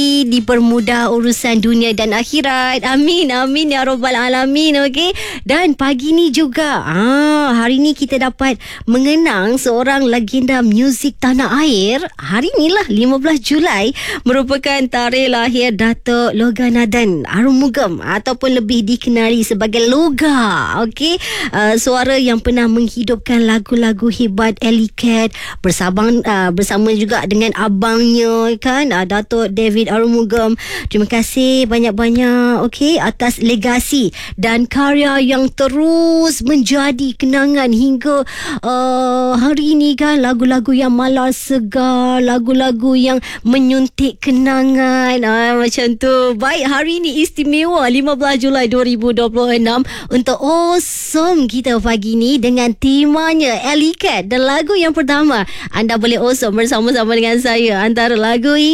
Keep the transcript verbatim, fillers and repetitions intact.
dipermudah urusan dunia dan akhirat. Amin, amin ya rabbal alamin. Okey. Dan pagi ni juga, ah, hari ni kita dapat mengenang seorang legenda muzik tanah air. Hari ni lah lima belas Julai merupakan tarikh lahir Dato' Loganathan Arumugam ataupun lebih dikenali sebagai Loga. Okey. Uh, suara yang pernah menghidupkan lagu-lagu hebat Alley Cat bersama uh, bersama juga dengan abangnya kan, uh, Dato' David Arumugam. Terima kasih banyak-banyak okey atas legasi dan karya yang terus menjadi kenangan hingga uh, hari ini kan. Lagu-lagu yang malar segar, lagu-lagu yang menyuntik kenangan, uh, macam tu. Baik, hari ini istimewa lima belas Julai dua ribu dua puluh enam untuk awesome kita pagi ni dengan temanya Alley Cat. Dan lagu yang pertama anda boleh awesome bersama-sama dengan saya antara lagu ini